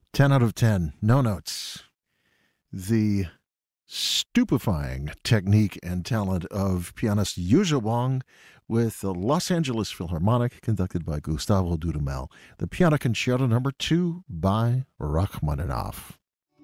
10 out of 10. No notes. The stupefying technique and talent of pianist Yuzha Wang with the Los Angeles Philharmonic, conducted by Gustavo Dudamel. The Piano Concerto No. 2 by Rachmaninoff.